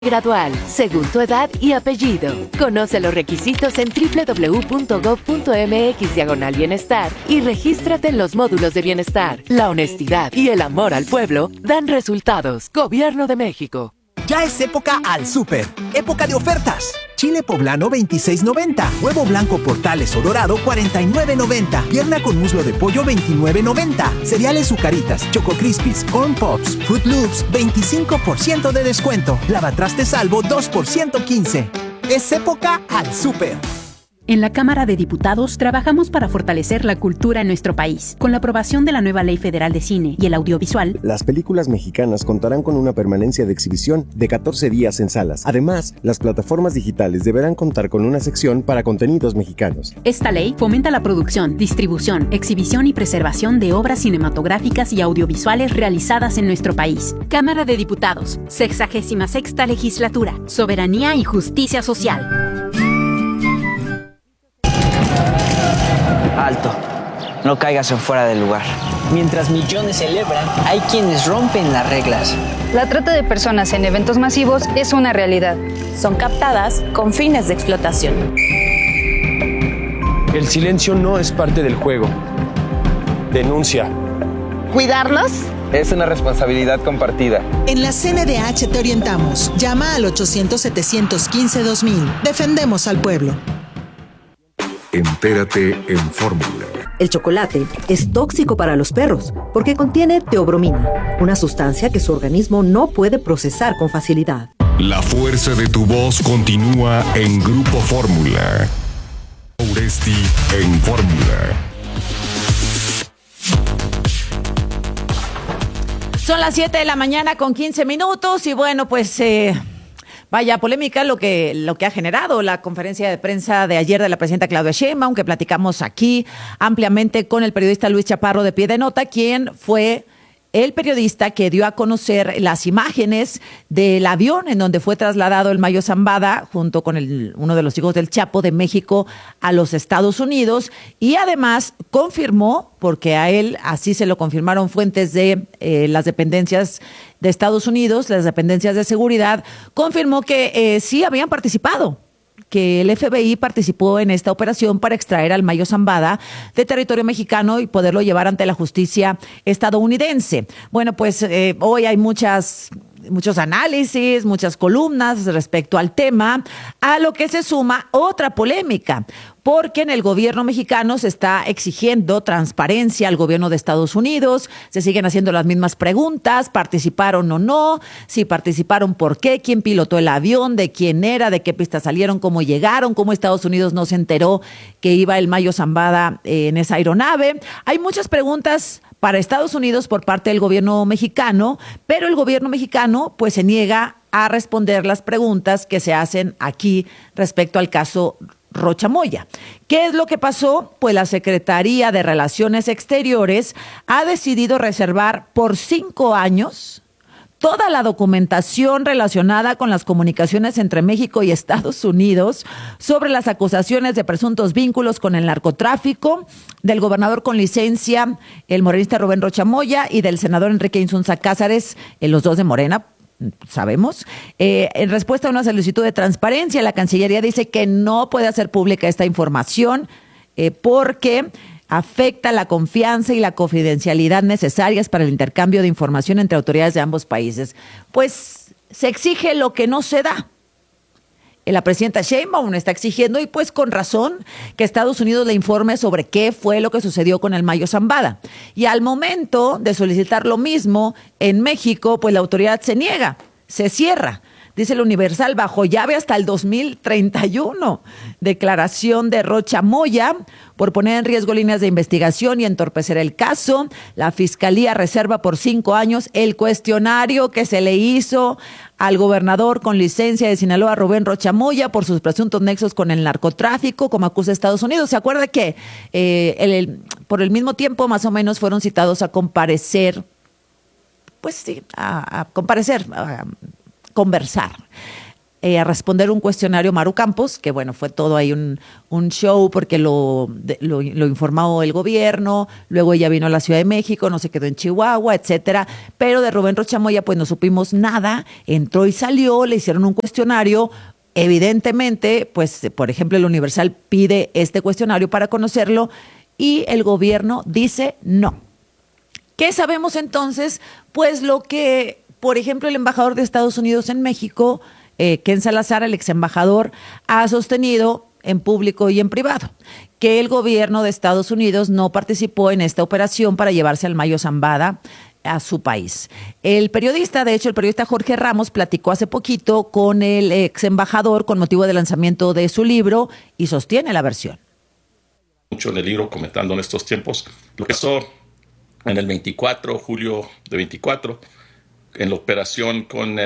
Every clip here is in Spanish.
Gradual, según tu edad y apellido. Conoce los requisitos en www.gov.mx/bienestar y regístrate en los módulos de bienestar. La honestidad y el amor al pueblo dan resultados. Gobierno de México. Ya es época al súper. Época de ofertas. Chile poblano 26.90. Huevo blanco Portales o dorado 49.90. Pierna con muslo de pollo 29.90. Cereales Zucaritas, Choco Crispies, Corn Pops, Fruit Loops 25% de descuento. Lavatrastes Salvo 2% 15. Es época al súper. En la Cámara de Diputados trabajamos para fortalecer la cultura en nuestro país. Con la aprobación de la nueva Ley Federal de Cine y el Audiovisual, las películas mexicanas contarán con una permanencia de exhibición de 14 días en salas. Además, las plataformas digitales deberán contar con una sección para contenidos mexicanos. Esta ley fomenta la producción, distribución, exhibición y preservación de obras cinematográficas y audiovisuales realizadas en nuestro país. Cámara de Diputados, 66ª Legislatura, Soberanía y Justicia Social. Alto, no caigas en fuera del lugar. Mientras millones celebran, hay quienes rompen las reglas. La trata de personas en eventos masivos es una realidad. Son captadas con fines de explotación. El silencio no es parte del juego. Denuncia. ¿Cuidarlos? Es una responsabilidad compartida. En la CNDH te orientamos. Llama al 800-715-2000. Defendemos al pueblo. Entérate en Fórmula. El chocolate es tóxico para los perros porque contiene teobromina, una sustancia que su organismo no puede procesar con facilidad. La fuerza de tu voz continúa en Grupo Fórmula. Uresti en Fórmula. Son las 7 de la mañana con 15 minutos y bueno, pues vaya polémica lo que ha generado la conferencia de prensa de ayer de la presidenta Claudia Sheinbaum, que platicamos aquí ampliamente con el periodista Luis Chaparro de Pie de Nota, quien fue el periodista que dio a conocer las imágenes del avión en donde fue trasladado el Mayo Zambada junto con uno de los hijos del Chapo de México a los Estados Unidos, y además confirmó, porque a él así se lo confirmaron fuentes de las dependencias de Estados Unidos, las dependencias de seguridad, confirmó que sí habían participado, que el FBI participó en esta operación para extraer al Mayo Zambada de territorio mexicano y poderlo llevar ante la justicia estadounidense. Bueno, pues hoy hay muchos análisis, muchas columnas respecto al tema, a lo que se suma otra polémica, porque en el gobierno mexicano se está exigiendo transparencia al gobierno de Estados Unidos, se siguen haciendo las mismas preguntas, participaron o no, si participaron, por qué, quién pilotó el avión, de quién era, de qué pista salieron, cómo llegaron, cómo Estados Unidos no se enteró que iba el Mayo Zambada en esa aeronave. Hay muchas preguntas para Estados Unidos por parte del gobierno mexicano, pero el gobierno mexicano pues se niega a responder las preguntas que se hacen aquí respecto al caso Rocha Moya. ¿Qué es lo que pasó? Pues la Secretaría de Relaciones Exteriores ha decidido reservar por 5 años toda la documentación relacionada con las comunicaciones entre México y Estados Unidos sobre las acusaciones de presuntos vínculos con el narcotráfico del gobernador con licencia, el morenista Rubén Rocha Moya, y del senador Enrique Insunza Cázares, los dos de Morena, sabemos. En respuesta a una solicitud de transparencia, la Cancillería dice que no puede hacer pública esta información porque afecta la confianza y la confidencialidad necesarias para el intercambio de información entre autoridades de ambos países. Pues se exige lo que no se da. La presidenta Sheinbaum está exigiendo, y pues con razón, que Estados Unidos le informe sobre qué fue lo que sucedió con el Mayo Zambada. Y al momento de solicitar lo mismo en México, pues la autoridad se niega, se cierra. Dice el Universal, bajo llave hasta el 2031. Declaración de Rocha Moya por poner en riesgo líneas de investigación y entorpecer el caso. La Fiscalía reserva por 5 años el cuestionario que se le hizo al gobernador con licencia de Sinaloa, Rubén Rocha Moya, por sus presuntos nexos con el narcotráfico, como acusa Estados Unidos. ¿Se acuerda que por el mismo tiempo, más o menos, fueron citados a comparecer? Pues sí, a comparecer, a conversar a responder un cuestionario Maru Campos, que bueno, fue todo ahí un show porque lo informó el gobierno, luego ella vino a la Ciudad de México, no se quedó en Chihuahua, etcétera, pero de Rubén Rocha Moya pues no supimos nada, entró y salió, le hicieron un cuestionario, evidentemente, pues por ejemplo el Universal pide este cuestionario para conocerlo y el gobierno dice no. ¿Qué sabemos entonces? Pues lo que, por ejemplo, el embajador de Estados Unidos en México, Ken Salazar, el ex embajador, ha sostenido en público y en privado que el gobierno de Estados Unidos no participó en esta operación para llevarse al Mayo Zambada a su país. El periodista Jorge Ramos platicó hace poquito con el ex embajador con motivo del lanzamiento de su libro y sostiene la versión. Mucho en el libro comentando en estos tiempos lo que pasó en el 24, julio de 24, en la operación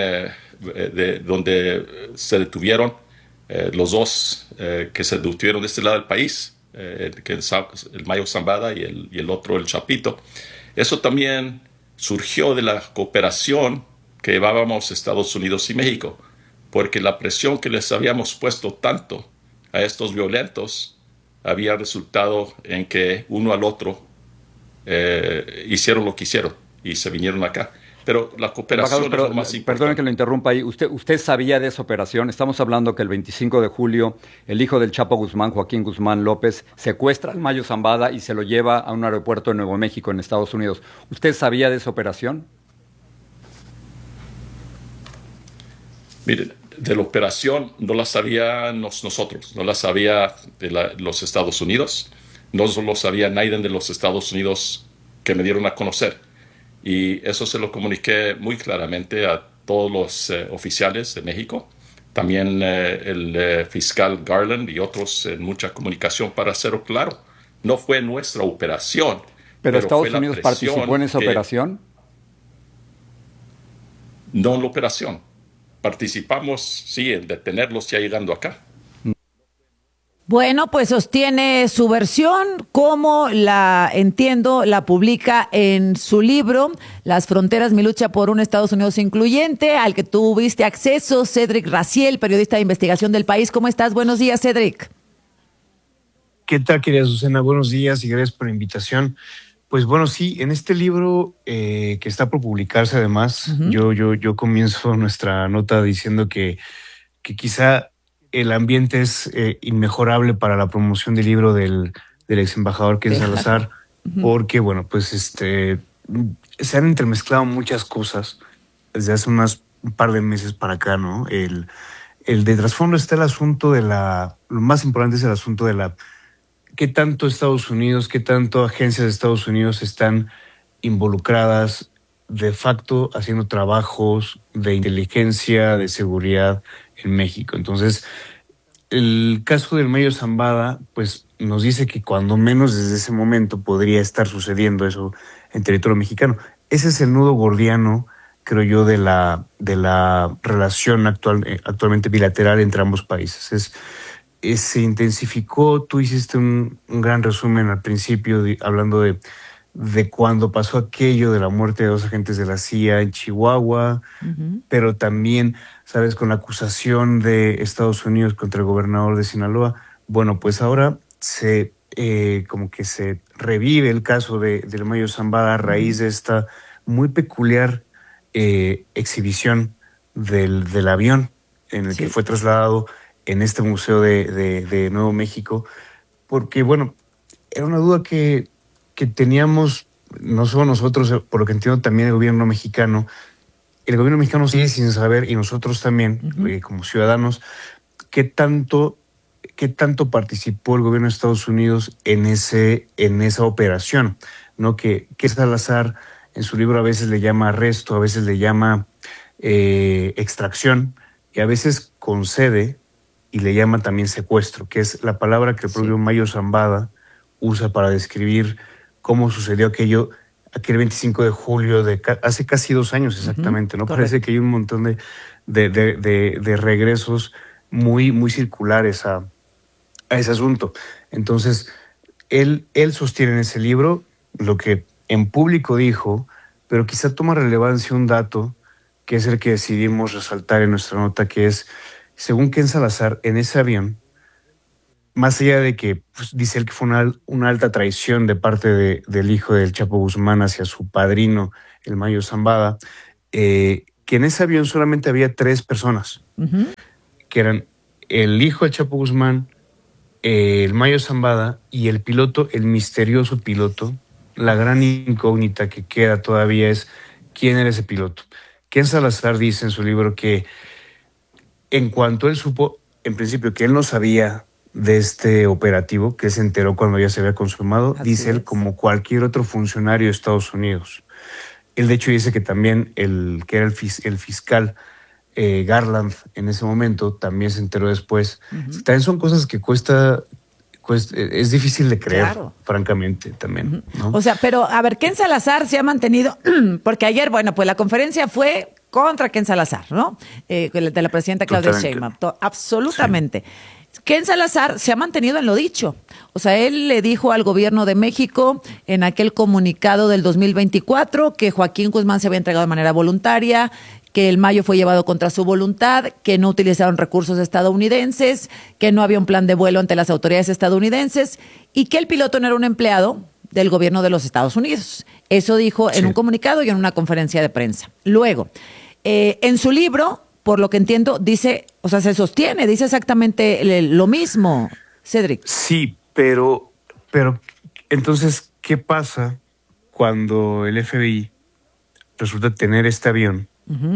donde se detuvieron los dos que se detuvieron de este lado del país, que el Mayo Zambada y el otro, el Chapito. Eso también surgió de la cooperación que llevábamos Estados Unidos y México, porque la presión que les habíamos puesto tanto a estos violentos había resultado en que uno al otro hicieron lo que hicieron y se vinieron acá. Pero la cooperación es lo más importante. Perdone que lo interrumpa ahí. ¿Usted sabía de esa operación? Estamos hablando que el 25 de julio el hijo del Chapo Guzmán, Joaquín Guzmán López, secuestra al Mayo Zambada y se lo lleva a un aeropuerto de Nuevo México, en Estados Unidos. ¿Usted sabía de esa operación? Miren, de la operación no la sabíamos nosotros, no la sabía los Estados Unidos, no lo sabía nadie de los Estados Unidos que me dieron a conocer. Y eso se lo comuniqué muy claramente a todos los oficiales de México, también el fiscal Garland y otros en mucha comunicación para hacerlo claro. No fue nuestra operación. ¿Pero Estados Unidos participó en esa operación? No en la operación. Participamos, sí, en detenerlos ya llegando acá. Bueno, pues sostiene su versión, como la entiendo, la publica en su libro, Las fronteras, mi lucha por un Estados Unidos incluyente, al que tuviste acceso, Cédric Raciel, periodista de investigación del País. ¿Cómo estás? Buenos días, Cédric. ¿Qué tal, querida Susana? Buenos días y gracias por la invitación. Pues bueno, sí, en este libro que está por publicarse además, yo comienzo nuestra nota diciendo que quizá el ambiente es inmejorable para la promoción del libro del ex embajador Ken Salazar, porque bueno, pues se han entremezclado muchas cosas desde hace un par de meses para acá, ¿no? El de trasfondo está el asunto lo más importante es el asunto de qué tanto Estados Unidos, qué tanto agencias de Estados Unidos están involucradas de facto haciendo trabajos de inteligencia, de seguridad en México. Entonces, el caso del Mayo Zambada, pues nos dice que cuando menos desde ese momento podría estar sucediendo eso en territorio mexicano. Ese es el nudo gordiano, creo yo, de la relación actualmente bilateral entre ambos países. Se intensificó, tú hiciste un gran resumen al principio hablando de cuando pasó aquello de la muerte de 2 agentes de la CIA en Chihuahua, pero también, ¿sabes?, con la acusación de Estados Unidos contra el gobernador de Sinaloa. Bueno, pues ahora como que se revive el caso del Mayo Zambada a raíz de esta muy peculiar exhibición del avión en el que fue trasladado en este museo de Nuevo México, porque, bueno, era una duda que teníamos, no solo nosotros, por lo que entiendo también el gobierno mexicano. El gobierno mexicano sigue sin saber, y nosotros también, como ciudadanos, qué tanto participó el gobierno de Estados Unidos en esa operación, ¿no? Que Salazar en su libro a veces le llama arresto, a veces le llama extracción, y a veces concede y le llama también secuestro, que es la palabra que el propio Mayo Zambada usa para describir cómo sucedió aquel 25 de julio de hace casi 2 años exactamente, ¿no? Correcto. Parece que hay un montón de regresos muy, muy circulares a ese asunto. Entonces, él sostiene en ese libro lo que en público dijo, pero quizá toma relevancia un dato que es el que decidimos resaltar en nuestra nota, que es según Ken Salazar, en ese avión, más allá de que pues, dice él que fue una alta traición de parte del hijo del Chapo Guzmán hacia su padrino, el Mayo Zambada, que en ese avión solamente había 3 personas, que eran el hijo del Chapo Guzmán, el Mayo Zambada y el piloto, el misterioso piloto. La gran incógnita que queda todavía es quién era ese piloto. Ken Salazar dice en su libro que en cuanto él supo, en principio, que él no sabía de este operativo, que se enteró cuando ya se había consumado, dice él, como cualquier otro funcionario de Estados Unidos. Él de hecho dice que también el fiscal Garland en ese momento también se enteró después. También son cosas que es difícil de creer, francamente, también, ¿no? O sea, pero a ver, Ken Salazar se ha mantenido, porque ayer, bueno, pues la conferencia fue contra Ken Salazar, ¿no? De la presidenta Claudia Sheinbaum, absolutamente. Sí. Ken Salazar se ha mantenido en lo dicho. O sea, él le dijo al gobierno de México en aquel comunicado del 2024 que Joaquín Guzmán se había entregado de manera voluntaria, que el Mayo fue llevado contra su voluntad, que no utilizaron recursos estadounidenses, que no había un plan de vuelo ante las autoridades estadounidenses y que el piloto no era un empleado del gobierno de los Estados Unidos. Eso dijo en un comunicado y en una conferencia de prensa. Luego, en su libro, por lo que entiendo, dice, o sea, se sostiene, dice exactamente lo mismo, Cedric. Sí, pero entonces, ¿qué pasa cuando el FBI resulta tener este avión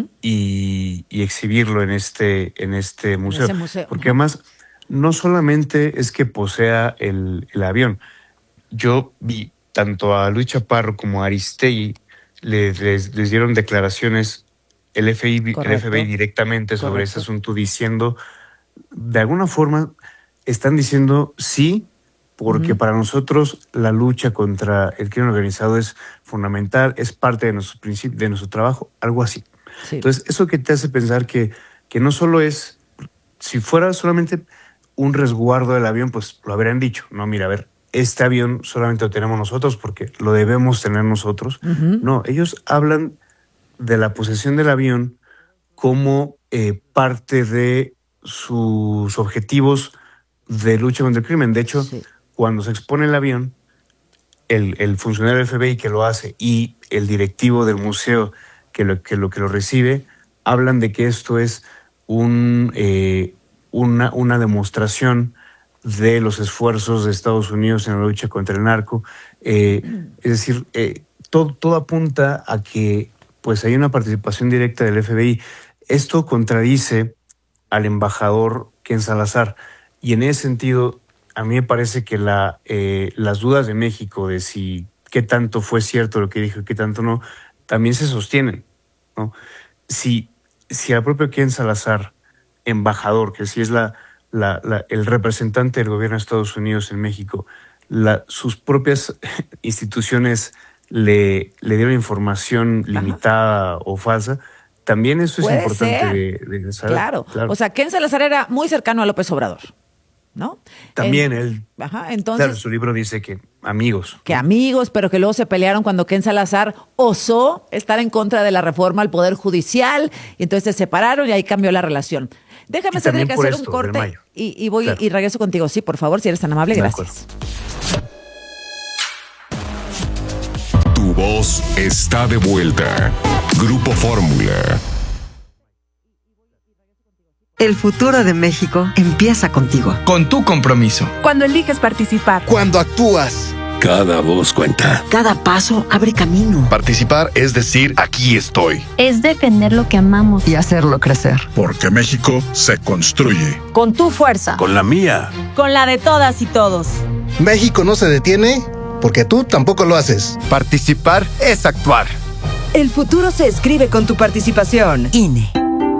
y exhibirlo en este museo? En ese museo. Porque además, no solamente es que posea el avión. Yo vi tanto a Luis Chaparro como a Aristegui, les dieron declaraciones el FBI directamente sobre ese asunto, diciendo, de alguna forma, están diciendo sí, porque para nosotros la lucha contra el crimen organizado es fundamental, es parte de nuestro principio, de nuestro trabajo, algo así. Sí. Entonces, eso que te hace pensar que no solo es, si fuera solamente un resguardo del avión, pues lo habrían dicho, no, mira, a ver, este avión solamente lo tenemos nosotros porque lo debemos tener nosotros. No, ellos hablan de la posesión del avión como parte de sus objetivos de lucha contra el crimen. De hecho, cuando se expone el avión, el funcionario del FBI que lo hace y el directivo del museo que lo recibe, hablan de que esto es una demostración de los esfuerzos de Estados Unidos en la lucha contra el narco. Es decir, todo apunta a que pues hay una participación directa del FBI. Esto contradice al embajador Ken Salazar, y en ese sentido a mí me parece que las dudas de México de si qué tanto fue cierto lo que dijo y qué tanto no, también se sostienen, ¿no? Si al propio Ken Salazar, embajador, que sí es el representante del gobierno de Estados Unidos en México, sus propias instituciones le dieron información limitada o falsa, también eso es importante de saber. Claro. O sea, Ken Salazar era muy cercano a López Obrador, ¿no? También él. Entonces, claro, su libro dice que amigos. Que amigos, pero que luego se pelearon cuando Ken Salazar osó estar en contra de la reforma al Poder Judicial, y entonces se separaron y ahí cambió la relación. Déjame hacer un corte y voy y regreso contigo. Sí, por favor, si eres tan amable, gracias. Tu voz está de vuelta. Grupo Fórmula. El futuro de México empieza contigo. Con tu compromiso. Cuando eliges participar. Cuando actúas. Cada voz cuenta. Cada paso abre camino. Participar es decir, aquí estoy. Es defender lo que amamos. Y hacerlo crecer. Porque México se construye. Con tu fuerza. Con la mía. Con la de todas y todos. México no se detiene porque tú tampoco lo haces. Participar es actuar. El futuro se escribe con tu participación. INE.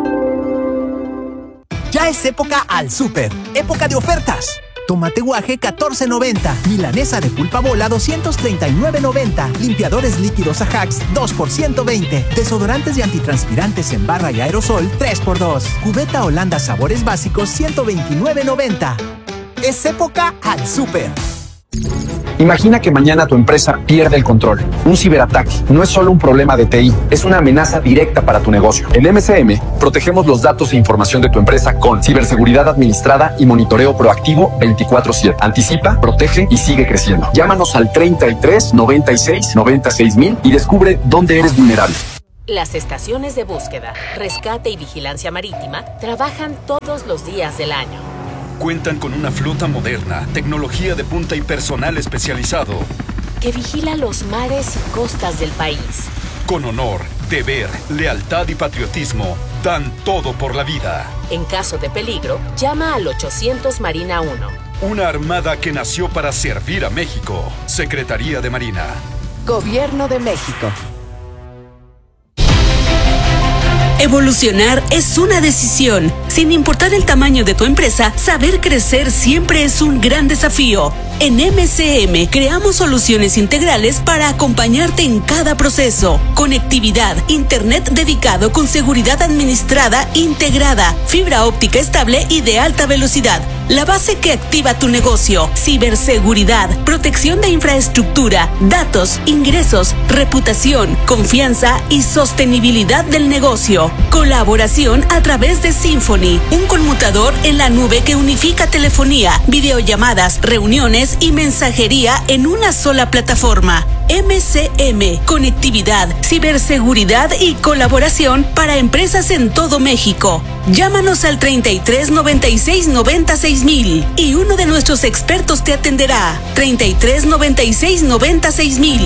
Ya es época al súper. Época de ofertas. Tomate guaje $14.90. Milanesa de pulpa bola $239.90. Limpiadores líquidos Ajax 2 por $120. Desodorantes y antitranspirantes en barra y aerosol 3x2. Cubeta Holanda sabores básicos $129.90. Es época al súper. Imagina que mañana tu empresa pierde el control. Un ciberataque no es solo un problema de TI, es una amenaza directa para tu negocio. En MCM, protegemos los datos e información de tu empresa con ciberseguridad administrada y monitoreo proactivo 24/7. Anticipa, protege y sigue creciendo. Llámanos al 33 96 96 mil y descubre dónde eres vulnerable. Las estaciones de búsqueda, rescate y vigilancia marítima trabajan todos los días del año. Cuentan con una flota moderna, tecnología de punta y personal especializado que vigila los mares y costas del país. Con honor, deber, lealtad y patriotismo, dan todo por la vida. En caso de peligro, llama al 800 Marina 1. Una armada que nació para servir a México. Secretaría de Marina. Gobierno de México. Evolucionar es una decisión. Sin importar el tamaño de tu empresa, saber crecer siempre es un gran desafío. En MCM creamos soluciones integrales para acompañarte en cada proceso. Conectividad, internet dedicado con seguridad administrada integrada, fibra óptica estable y de alta velocidad. La base que activa tu negocio, ciberseguridad, protección de infraestructura, datos, ingresos, reputación, confianza y sostenibilidad del negocio. Colaboración a través de Symphony, un conmutador en la nube que unifica telefonía, videollamadas, reuniones y mensajería en una sola plataforma. MCM, conectividad, ciberseguridad y colaboración para empresas en todo México. Llámanos al 33 96 96 mil y uno de nuestros expertos te atenderá. 33 96 96 mil.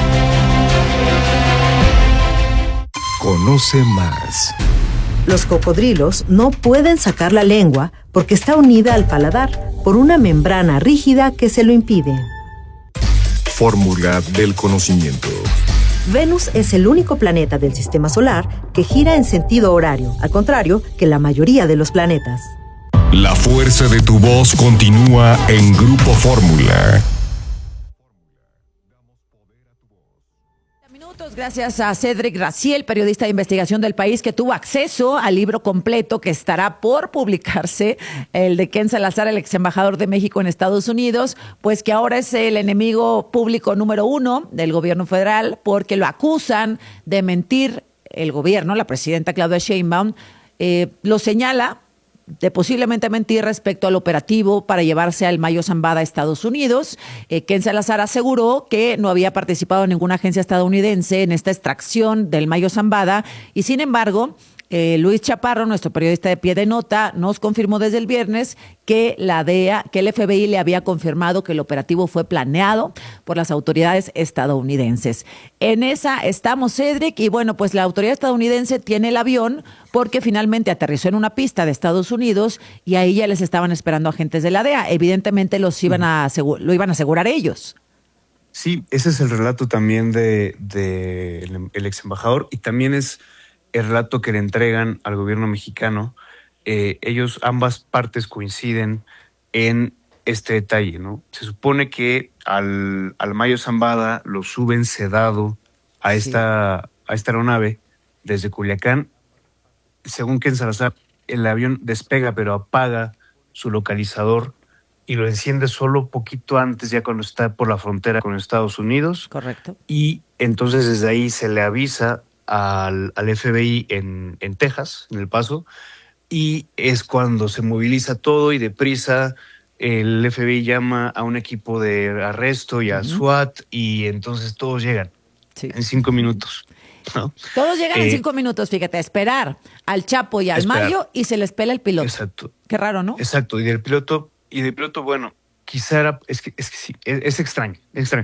Conoce más. Los cocodrilos no pueden sacar la lengua porque está unida al paladar por una membrana rígida que se lo impide. Fórmula del conocimiento. Venus es el único planeta del sistema solar que gira en sentido horario, al contrario que la mayoría de los planetas. La fuerza de tu voz continúa en Grupo Fórmula. Gracias a Cedric Raciel, periodista de investigación del País, que tuvo acceso al libro completo que estará por publicarse, el de Ken Salazar, el ex embajador de México en Estados Unidos, pues que ahora es el enemigo público número 1 del gobierno federal porque lo acusan de mentir el gobierno, la presidenta Claudia Sheinbaum, lo señala de posiblemente mentir respecto al operativo para llevarse al Mayo Zambada a Estados Unidos. Ken Salazar aseguró que no había participado en ninguna agencia estadounidense en esta extracción del Mayo Zambada y, sin embargo, Luis Chaparro, nuestro periodista de pie de nota, nos confirmó desde el viernes que la DEA, que el FBI le había confirmado que el operativo fue planeado por las autoridades estadounidenses. En esa estamos, Cedric, y bueno, pues la autoridad estadounidense tiene el avión porque finalmente aterrizó en una pista de Estados Unidos y ahí ya les estaban esperando agentes de la DEA. Evidentemente lo iban a asegurar ellos. Sí, ese es el relato también de el ex embajador y también es el relato que le entregan al gobierno mexicano. Ellos, ambas partes coinciden en este detalle, ¿no? Se supone que al Mayo Zambada lo suben sedado a esta aeronave desde Culiacán. Según Ken Salazar, el avión despega pero apaga su localizador y lo enciende solo poquito antes, ya cuando está por la frontera con Estados Unidos. Correcto. Y entonces desde ahí se le avisa al FBI en Texas, en El Paso, y es cuando se moviliza todo y deprisa el FBI llama a un equipo de arresto y a SWAT y entonces todos llegan en 5 minutos. ¿No? Todos llegan en 5 minutos, fíjate, a esperar al Chapo y al Mayo y se les pela el piloto. Exacto. Qué raro, ¿no? Exacto, y del piloto, bueno, quizá era, es que sí, es extraño, extraño.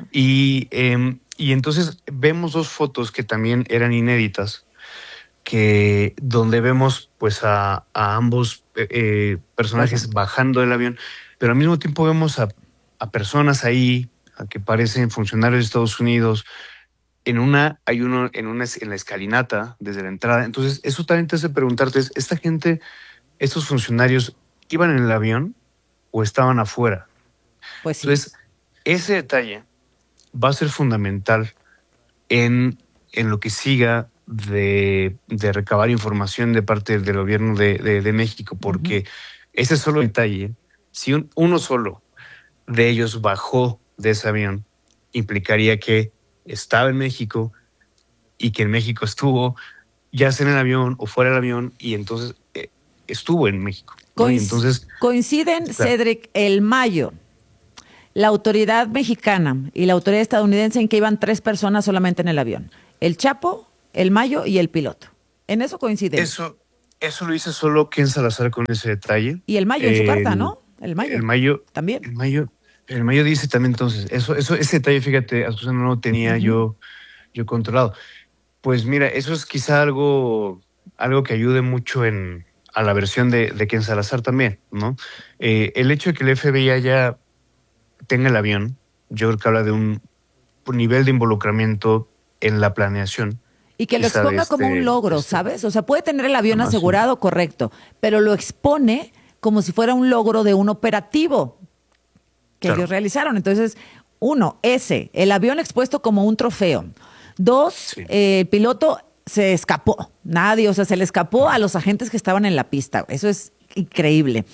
Y entonces vemos 2 fotos que también eran inéditas, donde vemos pues a ambos personajes bajando del avión, pero al mismo tiempo vemos a personas ahí que parecen funcionarios de Estados Unidos. Hay uno en la escalinata desde la entrada. Entonces eso también te hace preguntarte, ¿esta gente, estos funcionarios, iban en el avión o estaban afuera? Pues sí. Entonces ese detalle va a ser fundamental en lo que siga de recabar información de parte del gobierno de México, porque ese solo detalle, si uno solo de ellos bajó de ese avión implicaría que estaba en México y que en México estuvo, ya sea en el avión o fuera del avión, y entonces estuvo en México, ¿no? Y entonces, coinciden, claro. Cedric, el Mayo, la autoridad mexicana y la autoridad estadounidense en que iban 3 personas solamente en el avión. El Chapo, el Mayo y el piloto. En eso coinciden. Eso lo dice solo Ken Salazar con ese detalle. Y el Mayo en su carta, ¿no? El Mayo también. El Mayo dice también, entonces, ese detalle, fíjate, Azucena, no lo tenía yo controlado. Pues mira, eso es quizá algo que ayude mucho a la versión de Ken Salazar también, ¿no? El hecho de que el FBI ya tenga el avión, yo creo que habla de un nivel de involucramiento en la planeación. Y que lo exponga como un logro, ¿sabes? O sea, puede tener el avión asegurado, correcto, pero lo expone como si fuera un logro de un operativo que ellos realizaron. Entonces, 1, el avión expuesto como un trofeo. 2, el piloto se escapó. Se le escapó a los agentes que estaban en la pista. Eso es increíble.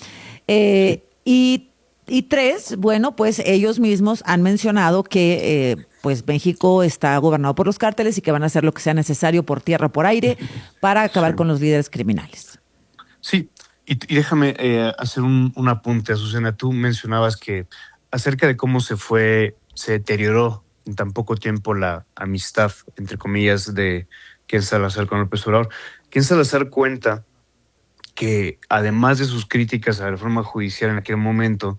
Y 3, bueno, pues ellos mismos han mencionado que pues México está gobernado por los cárteles y que van a hacer lo que sea necesario por tierra, por aire, para acabar con los líderes criminales. Sí, y déjame hacer un apunte, Azucena. Tú mencionabas que acerca de cómo se deterioró en tan poco tiempo la amistad, entre comillas, de Ken Salazar con López Obrador. Ken Salazar cuenta que además de sus críticas a la reforma judicial en aquel momento,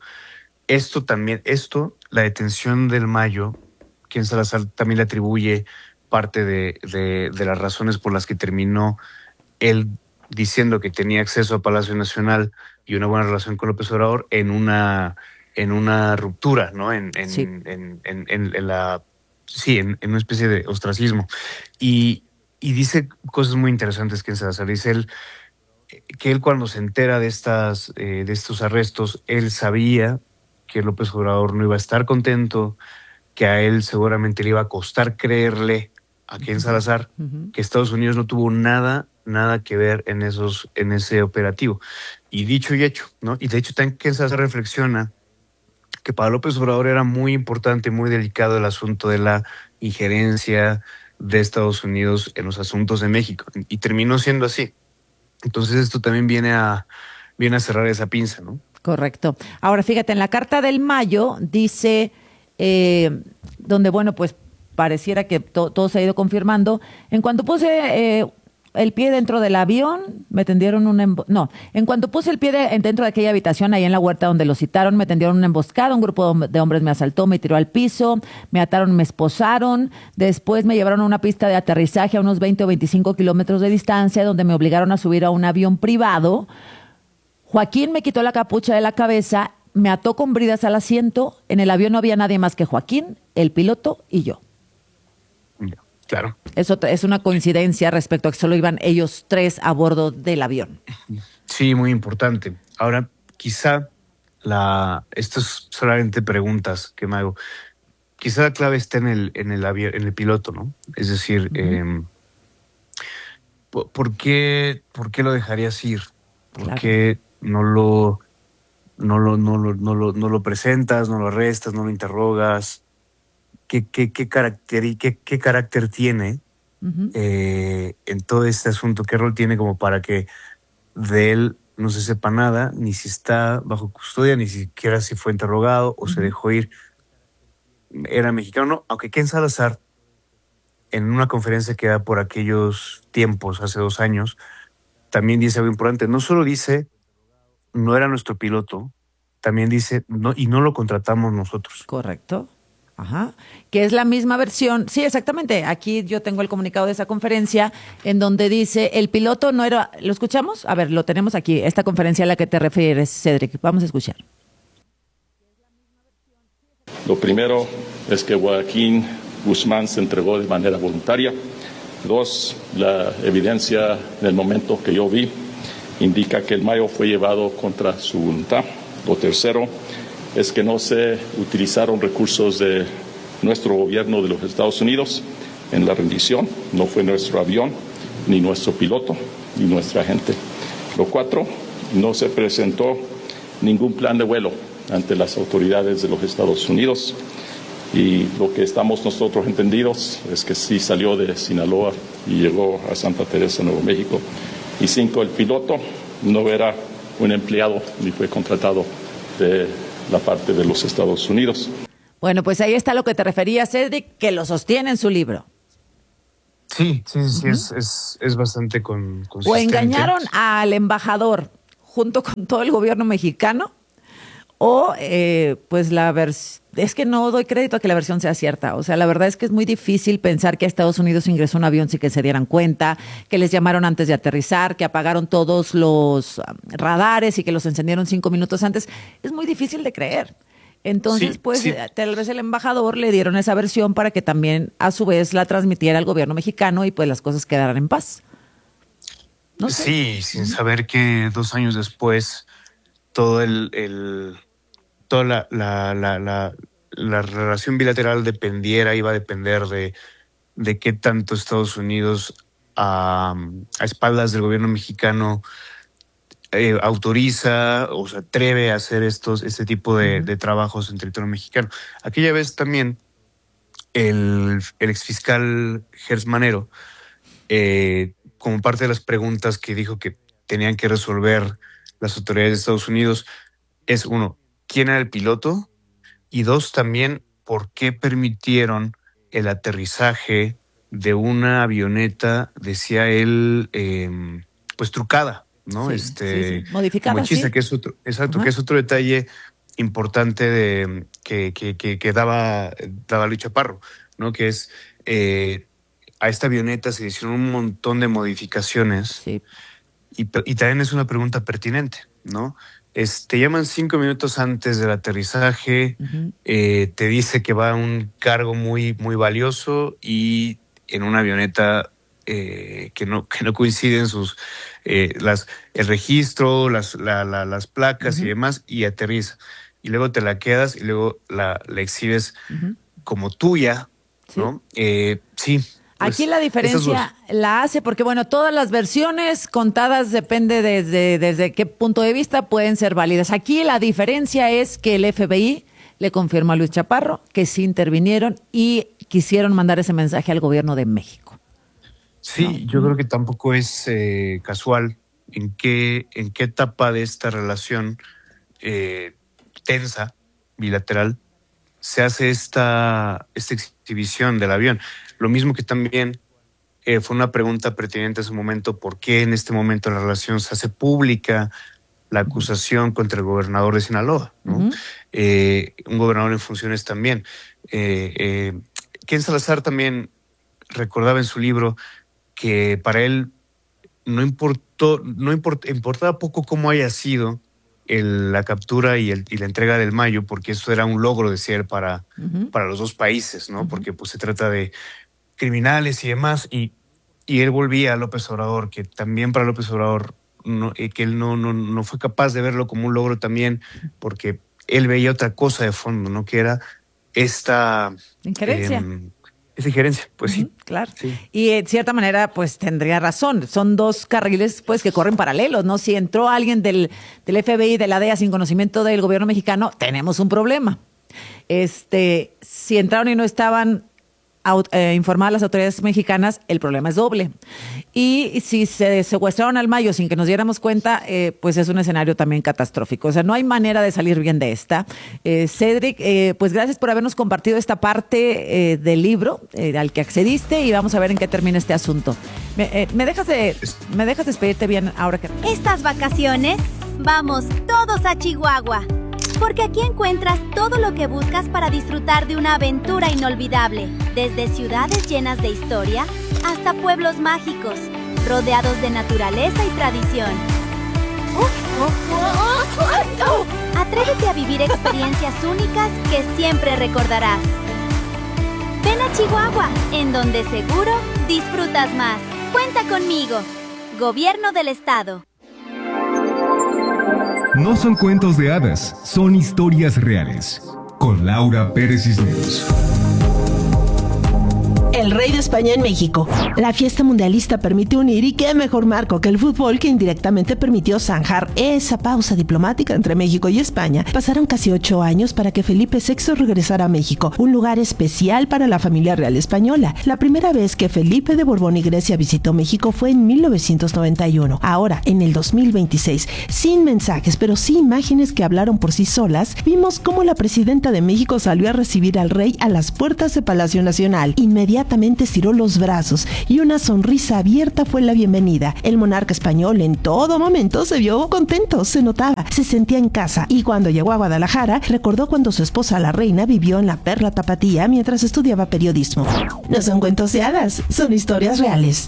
la detención del Mayo, Ken Salazar también le atribuye parte de las razones por las que terminó él diciendo que tenía acceso a Palacio Nacional y una buena relación con López Obrador en una ruptura, ¿no? En una especie de ostracismo. Y dice cosas muy interesantes Ken Salazar. Dice él que él, cuando se entera de estos arrestos, él sabía que López Obrador no iba a estar contento, que a él seguramente le iba a costar creerle a Ken Salazar que Estados Unidos no tuvo nada que ver en ese operativo. Y dicho y hecho, ¿no? Y de hecho también Ken Salazar reflexiona que para López Obrador era muy importante, muy delicado el asunto de la injerencia de Estados Unidos en los asuntos de México. Y terminó siendo así. Entonces esto también viene a cerrar esa pinza, ¿no? Correcto. Ahora, fíjate, en la carta del Mayo dice, donde, bueno, pues pareciera que todo se ha ido confirmando. En cuanto puse el pie dentro del avión, me tendieron en cuanto puse el pie dentro de aquella habitación, ahí en la huerta donde lo citaron, me tendieron una emboscada, un grupo de hombres me asaltó, me tiró al piso, me ataron, me esposaron, después me llevaron a una pista de aterrizaje a unos 20 o 25 kilómetros de distancia, donde me obligaron a subir a un avión privado. Joaquín me quitó la capucha de la cabeza, me ató con bridas al asiento, en el avión no había nadie más que Joaquín, el piloto y yo. Claro. Eso es una coincidencia respecto a que solo iban ellos 3 a bordo del avión. Sí, muy importante. Ahora, quizá estas solamente preguntas que me hago. Quizá la clave está en el avión, en el piloto, ¿no? Es decir, ¿por qué lo dejarías ir? ¿Por qué no lo presentas, no lo arrestas, no lo interrogas? ¿Qué carácter tiene en todo este asunto? ¿Qué rol tiene como para que de él no se sepa nada, ni si está bajo custodia, ni siquiera si fue interrogado o se dejó ir? Era mexicano, no, aunque Ken Salazar, en una conferencia que da por aquellos tiempos, hace 2 años, también dice algo importante. No solo dice, no era nuestro piloto, también dice, no, y no lo contratamos nosotros. Correcto. Ajá, que es la misma versión. Sí, exactamente. Aquí yo tengo el comunicado de esa conferencia en donde dice, el piloto no era... ¿Lo escuchamos? A ver, lo tenemos aquí, esta conferencia a la que te refieres, Cedric. Vamos a escuchar. Lo primero es que Joaquín Guzmán se entregó de manera voluntaria. 2, la evidencia en el momento que yo vi indica que el Mayo fue llevado contra su voluntad. Lo tercero es que no se utilizaron recursos de nuestro gobierno de los Estados Unidos en la rendición. No fue nuestro avión, ni nuestro piloto, ni nuestra gente. Lo 4, no se presentó ningún plan de vuelo ante las autoridades de los Estados Unidos. Y lo que estamos nosotros entendidos es que sí salió de Sinaloa y llegó a Santa Teresa, Nuevo México. Y 5, el piloto no era un empleado ni fue contratado de la parte de los Estados Unidos. Bueno, pues ahí está lo que te refería, Cedric, que lo sostiene en su libro. Sí, es bastante consistente. O engañaron al embajador junto con todo el gobierno mexicano, o pues es que no doy crédito a que la versión sea cierta. O sea, la verdad es que es muy difícil pensar que a Estados Unidos ingresó un avión sin que se dieran cuenta, que les llamaron antes de aterrizar, que apagaron todos los radares y que los encendieron 5 minutos antes. Es muy difícil de creer. Entonces, tal vez el embajador le dieron esa versión para que también a su vez la transmitiera al gobierno mexicano y pues las cosas quedaran en paz. No sé. Sí, sin saber que 2 años después toda la relación bilateral iba a depender de qué tanto Estados Unidos a espaldas del gobierno mexicano autoriza o se atreve a hacer este tipo de trabajos en territorio mexicano. Aquella vez también el exfiscal Gers Manero, como parte de las preguntas que dijo que tenían que resolver las autoridades de Estados Unidos, es 1, ¿quién era el piloto? Y 2, también, ¿por qué permitieron el aterrizaje de una avioneta, decía él, pues trucada, ¿no? Modificada, como hechiza, que es otro, exacto, que es otro detalle importante que daba Luis Chaparro, ¿no? Que es a esta avioneta se hicieron un montón de modificaciones. Sí. Y también es una pregunta pertinente, ¿no? Te llaman 5 minutos antes del aterrizaje, te dice que va un cargo muy, muy valioso y en una avioneta que no coinciden el registro, las placas y demás, y aterriza. Y luego te la quedas y luego la exhibes como tuya, ¿no? Sí. Aquí la diferencia la hace porque, bueno, todas las versiones contadas depende desde qué punto de vista pueden ser válidas. Aquí la diferencia es que el FBI le confirmó a Luis Chaparro que sí intervinieron y quisieron mandar ese mensaje al gobierno de México. Sí, yo creo que tampoco es casual en qué etapa de esta relación tensa, bilateral, se hace esta exhibición del avión. Lo mismo que también fue una pregunta pertinente en su momento, ¿por qué en este momento en la relación se hace pública la acusación contra el gobernador de Sinaloa, ¿no? Un gobernador en funciones también. Ken Salazar también recordaba en su libro que para él importaba poco cómo haya sido la captura y la entrega del Mayo, porque eso era un logro, decía él, para los dos países, ¿no? Porque pues se trata de criminales y demás, y él volvía a López Obrador, que también para López Obrador que él no fue capaz de verlo como un logro también, porque él veía otra cosa de fondo, ¿no? Que era esta injerencia. Esa injerencia, pues sí. Claro. Sí. Y de cierta manera, pues tendría razón. Son 2 carriles, pues, que corren paralelos, ¿no? Si entró alguien del FBI, de la DEA, sin conocimiento del gobierno mexicano, tenemos un problema. Si entraron y no estaban informadas las autoridades mexicanas, el problema es doble. Y si se secuestraron al Mayo sin que nos diéramos cuenta, pues es un escenario también catastrófico. O sea, no hay manera de salir bien de esta. Cedric, pues gracias por habernos compartido esta parte del libro al que accediste, y vamos a ver en qué termina este asunto. ¿Me dejas despedirte bien ahora que... Estas vacaciones, vamos todos a Chihuahua. Porque aquí encuentras todo lo que buscas para disfrutar de una aventura inolvidable. Desde ciudades llenas de historia hasta pueblos mágicos, rodeados de naturaleza y tradición. Atrévete a vivir experiencias únicas que siempre recordarás. Ven a Chihuahua, en donde seguro disfrutas más. Cuenta conmigo. Gobierno del Estado. No son cuentos de hadas, son historias reales. Con Laura Pérez Cisneros. el rey de España en México. La fiesta mundialista permite unir, y qué mejor marco que el fútbol, que indirectamente permitió zanjar esa pausa diplomática entre México y España. Pasaron casi 8 años para que Felipe VI regresara a México, un lugar especial para la familia real española. La primera vez que Felipe de Borbón y Grecia visitó México fue en 1991. Ahora, en el 2026, sin mensajes, pero sí imágenes que hablaron por sí solas, vimos cómo la presidenta de México salió a recibir al rey a las puertas de Palacio Nacional. Inmediatamente estiró los brazos y una sonrisa abierta fue la bienvenida. El monarca español en todo momento se vio contento, se notaba, se sentía en casa, y cuando llegó a Guadalajara recordó cuando su esposa la reina vivió en la Perla Tapatía mientras estudiaba periodismo. No son cuentos de hadas, son historias reales.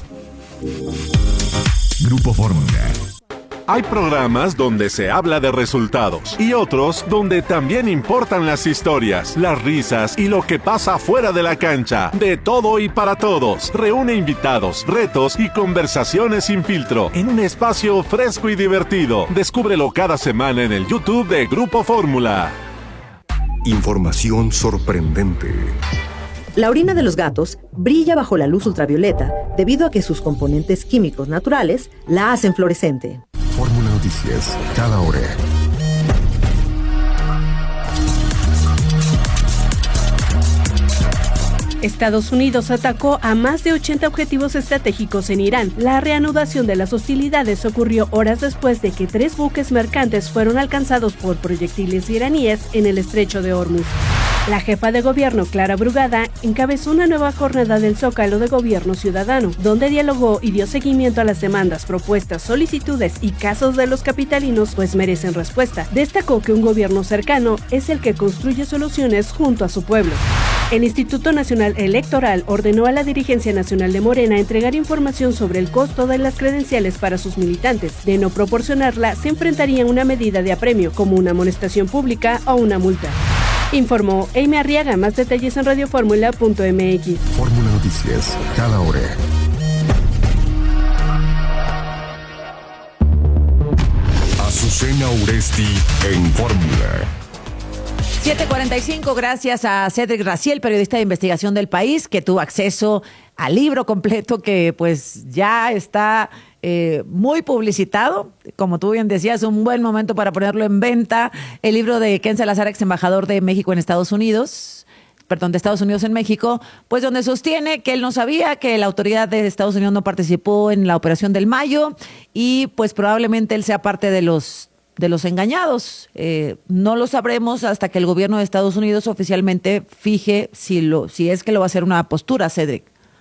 Grupo Fórmula. Hay programas donde se habla de resultados y otros donde también importan las historias, las risas y lo que pasa fuera de la cancha. De todo y para todos. Reúne invitados, retos y conversaciones sin filtro en un espacio fresco y divertido. Descúbrelo cada semana en el YouTube de Grupo Fórmula. Información sorprendente. La orina de los gatos brilla bajo la luz ultravioleta debido a que sus componentes químicos naturales la hacen fluorescente. Fórmula Noticias, cada hora. Estados Unidos atacó a más de 80 objetivos estratégicos en Irán. La reanudación de las hostilidades ocurrió horas después de que 3 buques mercantes fueron alcanzados por proyectiles iraníes en el estrecho de Hormuz. La jefa de gobierno, Clara Brugada, encabezó una nueva jornada del Zócalo de Gobierno Ciudadano, donde dialogó y dio seguimiento a las demandas, propuestas, solicitudes y casos de los capitalinos, pues merecen respuesta. Destacó que un gobierno cercano es el que construye soluciones junto a su pueblo. El Instituto Nacional Electoral ordenó a la dirigencia nacional de Morena entregar información sobre el costo de las credenciales para sus militantes. De no proporcionarla, se enfrentarían a una medida de apremio, como una amonestación pública o una multa. Informó Amy Arriaga. Más detalles en radioformula.mx. Fórmula Noticias, cada hora. Azucena Uresti en Fórmula. 7:45, gracias a Cedric Raciel, periodista de investigación del País, que tuvo acceso al libro completo que pues ya está muy publicitado. Como tú bien decías, un buen momento para ponerlo en venta. El libro de Ken Salazar, ex embajador de México en Estados Unidos, de Estados Unidos en México, pues donde sostiene que él no sabía que la autoridad de Estados Unidos no participó en la Operación del Mayo y pues probablemente él sea parte de los engañados. No lo sabremos hasta que el gobierno de Estados Unidos oficialmente fije si es que lo va a hacer una postura, Cedric.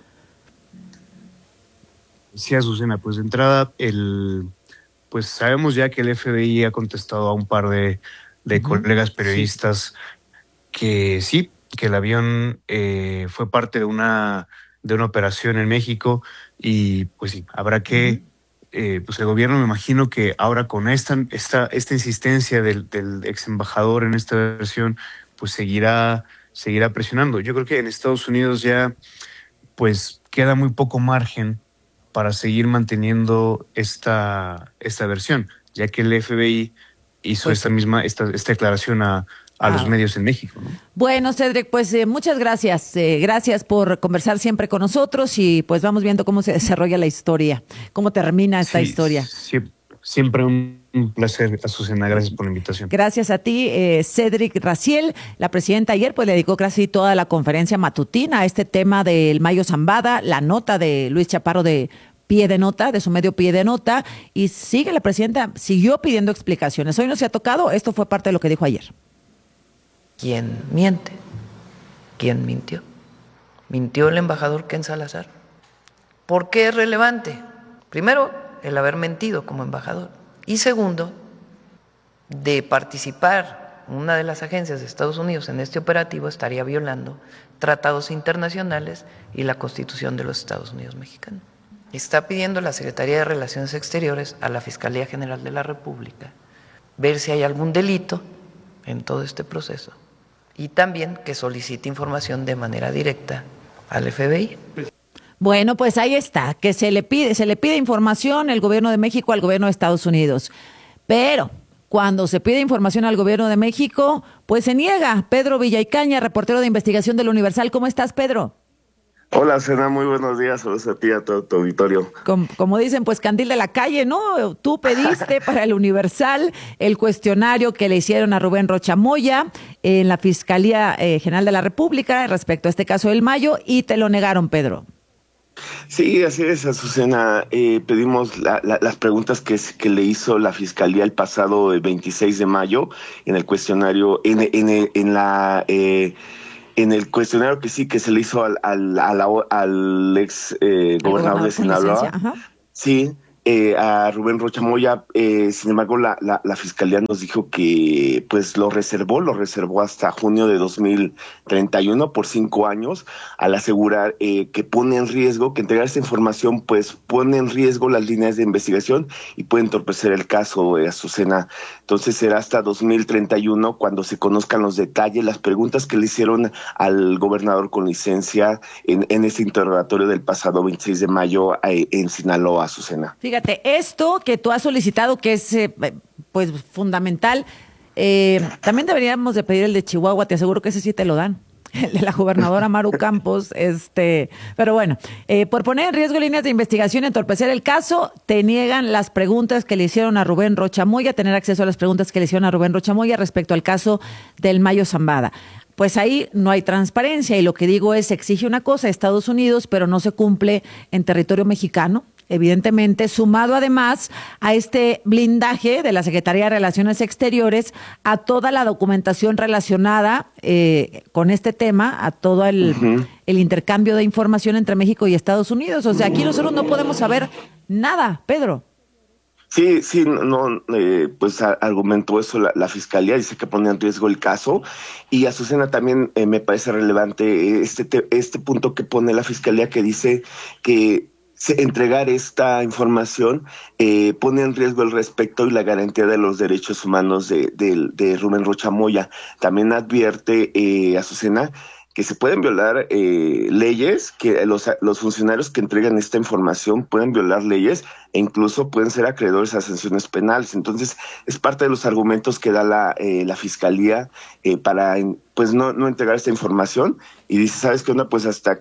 Sí, Azucena, pues de entrada, pues sabemos ya que el FBI ha contestado a un par de colegas periodistas que sí, que el avión fue parte de una operación en México y pues sí, habrá que pues el gobierno, me imagino que ahora con esta insistencia del ex embajador en esta versión, pues seguirá presionando. Yo creo que en Estados Unidos ya pues queda muy poco margen para seguir manteniendo esta versión, ya que el FBI hizo esta declaración a los medios en México, ¿no? Bueno, Cedric, pues muchas gracias. Gracias por conversar siempre con nosotros y pues vamos viendo cómo se desarrolla la historia, cómo termina esta historia. Siempre un placer, Azucena. Gracias por la invitación. Gracias a ti, Cedric Raciel. La presidenta ayer pues le dedicó casi toda la conferencia matutina a este tema del Mayo Zambada, la nota de Luis Chaparro de Pie de Nota, de su medio Pie de Nota, y la presidenta siguió pidiendo explicaciones. Hoy no se ha tocado, esto fue parte de lo que dijo ayer. ¿Quién miente? ¿Quién mintió? ¿Mintió el embajador Ken Salazar? ¿Por qué es relevante? Primero, el haber mentido como embajador. Y segundo, de participar una de las agencias de Estados Unidos en este operativo estaría violando tratados internacionales y la Constitución de los Estados Unidos mexicanos. Está pidiendo la Secretaría de Relaciones Exteriores a la Fiscalía General de la República ver si hay algún delito en todo este proceso y también que solicite información de manera directa al FBI. Bueno, pues ahí está, que se le pide información el gobierno de México al gobierno de Estados Unidos. Pero cuando se pide información al gobierno de México, pues se niega. Pedro Villaicaña, reportero de investigación del Universal. ¿Cómo estás, Pedro? Hola, Sena, muy buenos días. Saludos a ti y a todo tu auditorio. Como dicen, pues candil de la calle, ¿no? Tú pediste para el Universal el cuestionario que le hicieron a Rubén Rocha Moya en la Fiscalía General de la República respecto a este caso del Mayo y te lo negaron, Pedro. Sí, así es, Azucena. Pedimos las preguntas que le hizo la Fiscalía el pasado 26 de mayo en el cuestionario, en el cuestionario que se le hizo al ex gobernador de Sinaloa. Sí, a Rubén Rocha Moya. Sin embargo, la Fiscalía nos dijo que pues lo reservó hasta junio de 2031 por 5 años, al asegurar que pone en riesgo, que entregar esta información pues pone en riesgo las líneas de investigación y puede entorpecer el caso, Azucena. Entonces será hasta 2031 cuando se conozcan los detalles, las preguntas que le hicieron al gobernador con licencia en este interrogatorio del pasado 26 de mayo en Sinaloa, Azucena. Fíjate, esto que tú has solicitado, que es pues fundamental, también deberíamos de pedir el de Chihuahua, te aseguro que ese sí te lo dan, el de la gobernadora Maru Campos, pero bueno, por poner en riesgo líneas de investigación y entorpecer el caso, te niegan las preguntas que le hicieron a Rubén Rocha Moya, tener acceso a las preguntas que le hicieron a Rubén Rocha Moya respecto al caso del Mayo Zambada. Pues ahí no hay transparencia y lo que digo es, se exige una cosa a Estados Unidos, pero no se cumple en territorio mexicano. Evidentemente, sumado además a este blindaje de la Secretaría de Relaciones Exteriores, a toda la documentación relacionada con este tema, a todo el intercambio de información entre México y Estados Unidos. O sea, aquí nosotros no podemos saber nada, Pedro. Sí, pues argumentó eso la Fiscalía, dice que pone en riesgo el caso. Y Azucena, también me parece relevante este punto que pone la Fiscalía, que dice que entregar esta información pone en riesgo el respeto y la garantía de los derechos humanos de Rubén Rocha Moya. También advierte, Azucena, que se pueden violar leyes, que los funcionarios que entregan esta información pueden violar leyes e incluso pueden ser acreedores a sanciones penales. Entonces, es parte de los argumentos que da la Fiscalía para pues no entregar esta información. Y dice, ¿sabes qué onda? Pues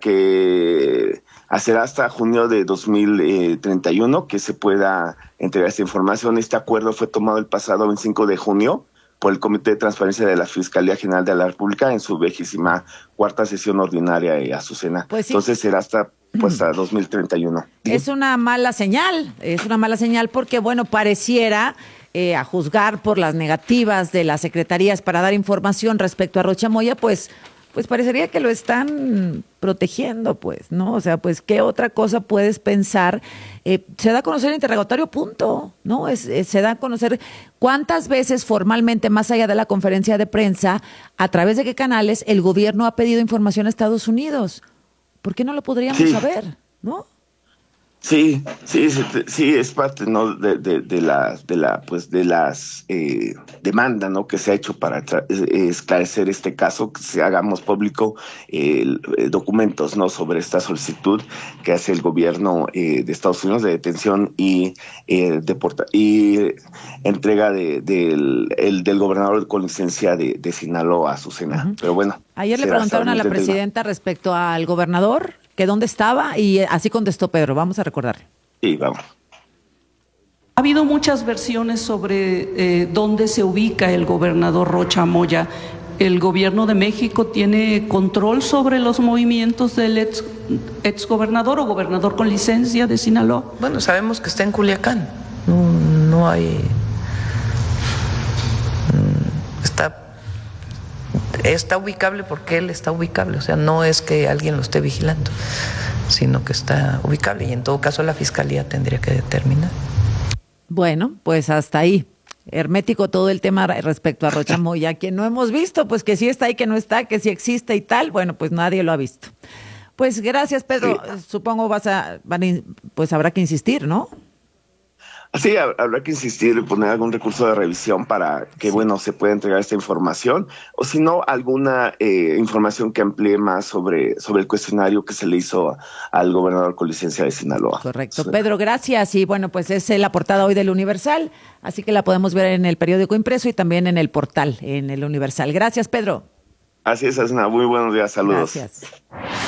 será hasta junio de 2031 que se pueda entregar esta información. Este acuerdo fue tomado el pasado 25 de junio por el Comité de Transparencia de la Fiscalía General de la República en su 24ª sesión ordinaria, Azucena. Pues sí. Entonces será hasta 2031. Es una mala señal porque, bueno, pareciera, a juzgar por las negativas de las secretarías para dar información respecto a Rocha Moya, pues parecería que lo están protegiendo, pues, ¿no? O sea, pues, ¿qué otra cosa puedes pensar? Se da a conocer el interrogatorio, punto, ¿no? Se da a conocer cuántas veces formalmente, más allá de la conferencia de prensa, a través de qué canales el gobierno ha pedido información a Estados Unidos. ¿Por qué no lo podríamos saber, no? Sí, es parte, ¿no? de las demandas, ¿no? Que se ha hecho para esclarecer este caso, que se hagamos público documentos, ¿no? Sobre esta solicitud que hace el gobierno de Estados Unidos de detención y entrega del gobernador con licencia de Sinaloa, Azucena. Pero bueno. Ayer le preguntaron a la presidenta respecto al gobernador que dónde estaba y así contestó Pedro. Vamos a recordarle. Sí, vamos. Ha habido muchas versiones sobre dónde se ubica el gobernador Rocha Moya. ¿El gobierno de México tiene control sobre los movimientos del ex gobernador o gobernador con licencia de Sinaloa? Bueno, sabemos que está en Culiacán. No hay... Está ubicable porque él está ubicable, o sea, no es que alguien lo esté vigilando, sino que está ubicable y en todo caso la Fiscalía tendría que determinar. Bueno, pues hasta ahí. Hermético todo el tema respecto a Rocha Moya, que no hemos visto, pues que sí está y que no está, que sí existe y tal, bueno, pues nadie lo ha visto. Pues gracias, Pedro. Sí. Supongo pues habrá que insistir, ¿no? Sí, habrá que insistir en poner algún recurso de revisión para que, se pueda entregar esta información, o si no, alguna información que amplíe más sobre el cuestionario que se le hizo al gobernador con licencia de Sinaloa. Correcto. Sí. Pedro, gracias. Y bueno, pues es la portada hoy del Universal, así que la podemos ver en el periódico impreso y también en el portal, en el Universal. Gracias, Pedro. Así es, Asna. Muy buenos días. Saludos. Gracias.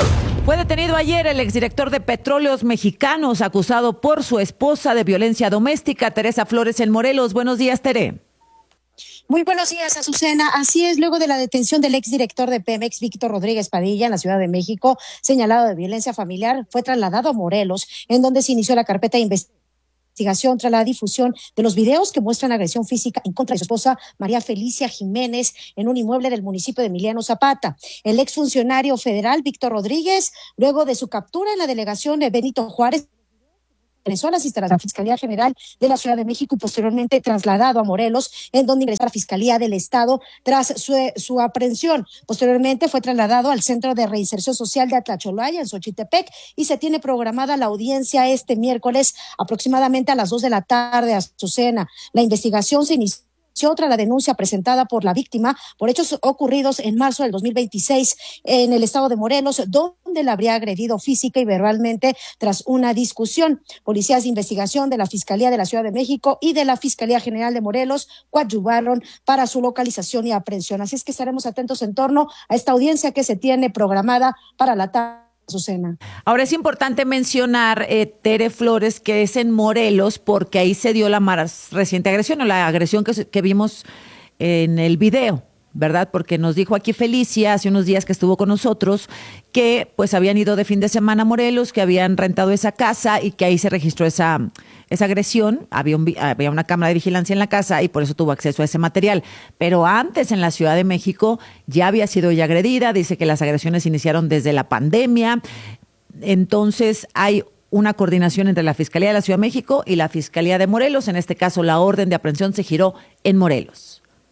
Fue detenido ayer el exdirector de Petróleos Mexicanos, acusado por su esposa de violencia doméstica, Teresa Flores, en Morelos. Buenos días, Tere. Muy buenos días, Azucena. Así es, luego de la detención del exdirector de Pemex, Víctor Rodríguez Padilla, en la Ciudad de México, señalado de violencia familiar, fue trasladado a Morelos, en donde se inició la carpeta de investigación tras la difusión de los videos que muestran agresión física en contra de su esposa María Felicia Jiménez en un inmueble del municipio de Emiliano Zapata. El exfuncionario federal Víctor Rodríguez, luego de su captura en la delegación de Benito Juárez, ingresó a las instalaciones de la Fiscalía General de la Ciudad de México y posteriormente trasladado a Morelos, en donde ingresó a la Fiscalía del Estado tras su aprehensión. Posteriormente fue trasladado al Centro de Reinserción Social de Atlacholaya, en Xochitepec, y se tiene programada la audiencia este miércoles aproximadamente a las 2 de la tarde, Azucena. La investigación se inició tras la denuncia presentada por la víctima por hechos ocurridos en marzo del 2026 en el estado de Morelos, donde la habría agredido física y verbalmente tras una discusión. Policías de investigación de la Fiscalía de la Ciudad de México y de la Fiscalía General de Morelos coadyuvaron para su localización y aprehensión. Así es que estaremos atentos en torno a esta audiencia que se tiene programada para la tarde. Azucena. Ahora es importante mencionar, Tere Flores, que es en Morelos porque ahí se dio la más reciente agresión o la agresión que vimos en el video, ¿verdad? Porque nos dijo aquí Felicia hace unos días que estuvo con nosotros que pues habían ido de fin de semana a Morelos, que habían rentado esa casa y que ahí se registró esa agresión. Había una cámara de vigilancia en la casa y por eso tuvo acceso a ese material. Pero antes en la Ciudad de México ya había sido ella agredida. Dice que las agresiones iniciaron desde la pandemia. Entonces hay una coordinación entre la Fiscalía de la Ciudad de México y la Fiscalía de Morelos. En este caso, la orden de aprehensión se giró en Morelos.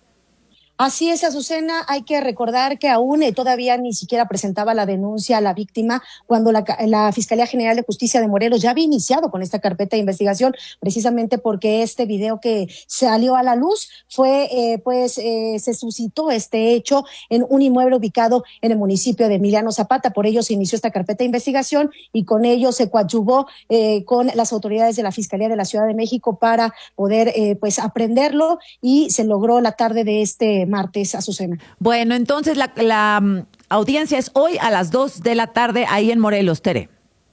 Así es, Azucena, hay que recordar que aún todavía ni siquiera presentaba la denuncia a la víctima cuando la Fiscalía General de Justicia de Morelos ya había iniciado con esta carpeta de investigación, precisamente porque este video que salió a la luz fue, se suscitó este hecho en un inmueble ubicado en el municipio de Emiliano Zapata. Por ello se inició esta carpeta de investigación y con ello se coadyuvó con las autoridades de la Fiscalía de la Ciudad de México para poder aprenderlo, y se logró la tarde de este martes, Azucena. Bueno, entonces la audiencia es hoy a las 2 de la tarde ahí en Morelos, Tere.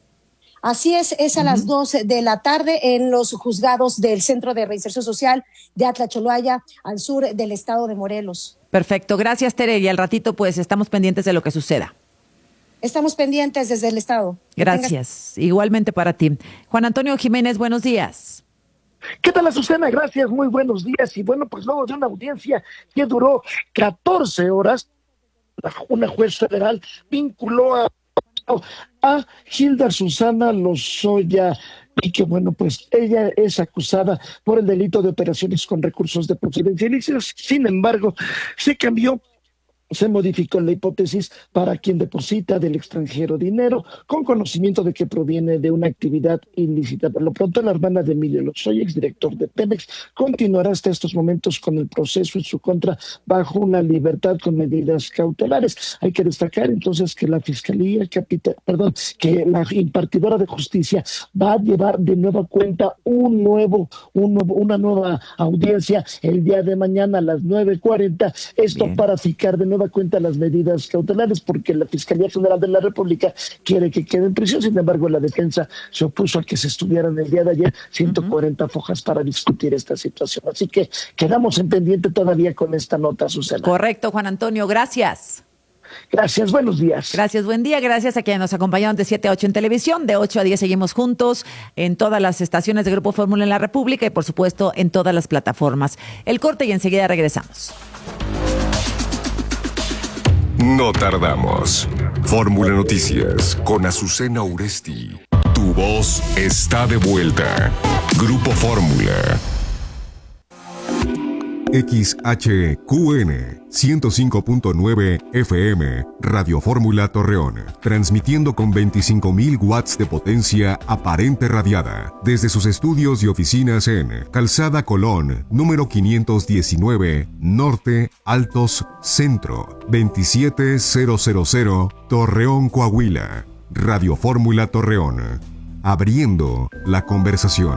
Así es a las 2 de la tarde en los juzgados del Centro de Reinserción Social de Atlacholaya, al sur del estado de Morelos. Perfecto, gracias, Tere, y al ratito pues estamos pendientes de lo que suceda. Estamos pendientes desde el estado. Gracias, igualmente para ti. Juan Antonio Jiménez, buenos días. ¿Qué tal, Azucena? Gracias, muy buenos días. Y bueno, pues luego de una audiencia que duró 14 horas, una juez federal vinculó a Hilda Susana Lozoya, y que bueno, pues ella es acusada por el delito de operaciones con recursos de procedencia ilícita. Sin embargo, se modificó la hipótesis para quien deposita del extranjero dinero con conocimiento de que proviene de una actividad ilícita. Por lo pronto, la hermana de Emilio Lozoya, exdirector de Pemex, continuará hasta estos momentos con el proceso en su contra bajo una libertad con medidas cautelares. Hay que destacar entonces que la Fiscalía que la impartidora de justicia va a llevar de nueva cuenta una nueva audiencia el día de mañana a las 9:40. Esto Bien. Para fijar de nueva cuenta las medidas cautelares, porque la Fiscalía General de la República quiere que quede en prisión. Sin embargo, la defensa se opuso a que se estudiaran el día de ayer 140 fojas para discutir esta situación. Así que quedamos en pendiente todavía con esta nota, Susana. Correcto, Juan Antonio, gracias. Gracias, buenos días. Gracias, buen día. Gracias a quienes nos acompañaron de 7 a 8 en televisión. De 8 a 10 seguimos juntos en todas las estaciones de Grupo Fórmula en la República y, por supuesto, en todas las plataformas. El corte y enseguida regresamos. No tardamos. Fórmula Noticias con Azucena Uresti. Tu voz está de vuelta. Grupo Fórmula. XHQN 105.9 FM, Radio Fórmula Torreón, transmitiendo con 25.000 watts de potencia aparente radiada, desde sus estudios y oficinas en Calzada Colón, número 519, Norte, Altos, Centro, 27000, Torreón, Coahuila. Radio Fórmula Torreón, abriendo la conversación.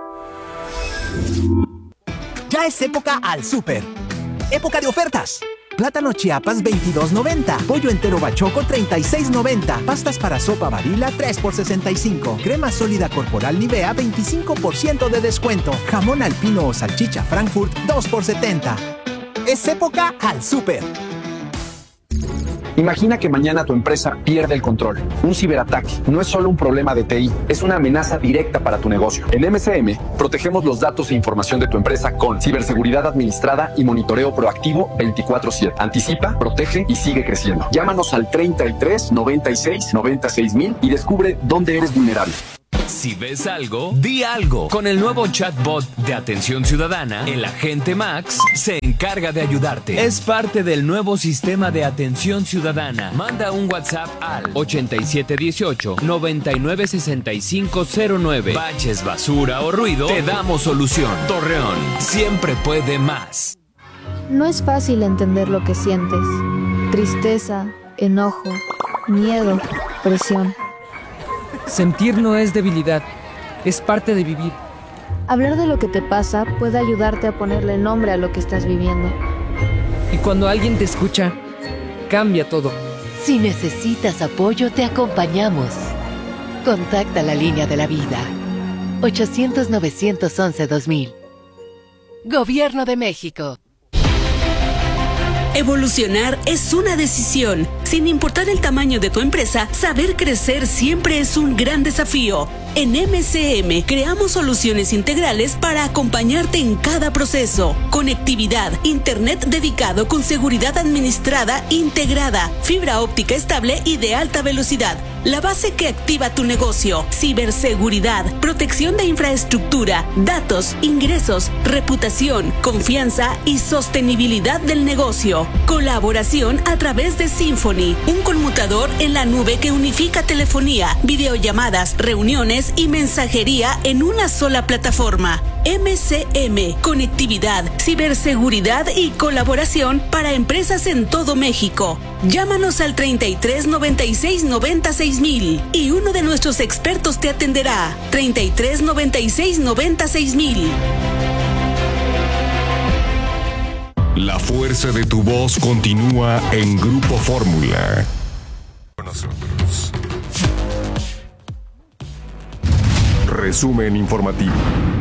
Ya es época al súper. Época de ofertas. Plátano Chiapas, $22.90. Pollo entero Bachoco, $36.90. Pastas para sopa Barilla, 3 por $65. Crema sólida corporal Nivea, 25% de descuento. Jamón alpino o salchicha Frankfurt, 2 por $70. Es época al súper. Imagina que mañana tu empresa pierde el control. Un ciberataque no es solo un problema de TI, es una amenaza directa para tu negocio. En MCM, protegemos los datos e información de tu empresa con ciberseguridad administrada y monitoreo proactivo 24/7. Anticipa, protege y sigue creciendo. Llámanos al 33 96 96 mil y descubre dónde eres vulnerable. Si ves algo, di algo. Con el nuevo chatbot de Atención Ciudadana, el agente Max se encarga de ayudarte. Es parte del nuevo sistema de Atención Ciudadana. Manda un WhatsApp al 8718-996509. Baches, basura o ruido, te damos solución. Torreón, siempre puede más. No es fácil entender lo que sientes. Tristeza, enojo, miedo, presión. Sentir no es debilidad, es parte de vivir. Hablar de lo que te pasa puede ayudarte a ponerle nombre a lo que estás viviendo. Y cuando alguien te escucha, cambia todo. Si necesitas apoyo, te acompañamos. Contacta la línea de la vida. 800-911-2000. Gobierno de México. Evolucionar es una decisión. Sin importar el tamaño de tu empresa, saber crecer siempre es un gran desafío. En MCM creamos soluciones integrales para acompañarte en cada proceso. Conectividad, internet dedicado con seguridad administrada integrada, fibra óptica estable y de alta velocidad. La base que activa tu negocio, ciberseguridad, protección de infraestructura, datos, ingresos, reputación, confianza y sostenibilidad del negocio. Colaboración a través de Symphony, un conmutador en la nube que unifica telefonía, videollamadas, reuniones y mensajería en una sola plataforma. MCM, conectividad, ciberseguridad y colaboración para empresas en todo México. Llámanos al 33 96 96 mil y uno de nuestros expertos te atenderá. 33 96 96 mil. La fuerza de tu voz continúa en Grupo Fórmula. Nosotros. Resumen informativo.